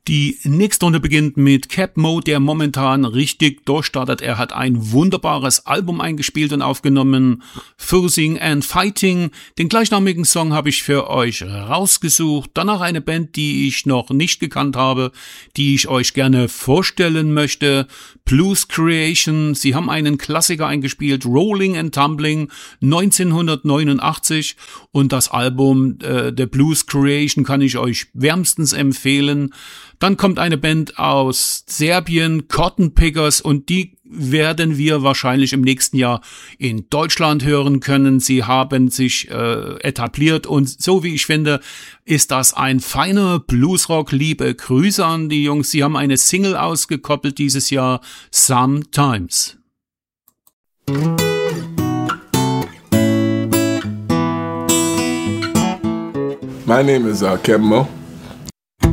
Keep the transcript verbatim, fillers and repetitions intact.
Die nächste Runde beginnt mit Cap Mo, der momentan richtig durchstartet. Er hat ein wunderbares Album eingespielt und aufgenommen, Fussing and Fighting. Den gleichnamigen Song habe ich für euch rausgesucht. Danach eine Band, die ich noch nicht gekannt habe, die ich euch gerne vorstellen möchte, Blues Creation. Sie haben einen Klassiker eingespielt, Rolling and Tumbling, neunzehnhundertneunundachtzig, und das Album äh, der Blues Creation kann ich euch wärmstens empfehlen. Dann kommt eine Band aus Serbien, Cotton Pickers, und die werden wir wahrscheinlich im nächsten Jahr in Deutschland hören können. Sie haben sich äh, etabliert und so wie ich finde, ist das ein feiner Bluesrock. Liebe Grüße an die Jungs. Sie haben eine Single ausgekoppelt dieses Jahr, Sometimes. My name is uh, Kevin Mo.